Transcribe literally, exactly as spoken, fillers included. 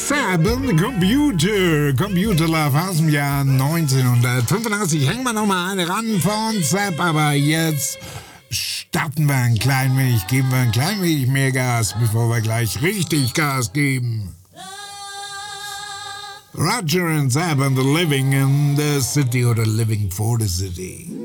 Seven Computer, Computer Love aus dem Jahr neunzehnhundertfünfundachtzig. Hängen wir nochmal eine ran von Sepp, aber jetzt starten wir ein klein wenig, geben wir ein klein wenig mehr Gas, bevor wir gleich richtig Gas geben. Roger and Sepp and the Living in the City oder Living for the City.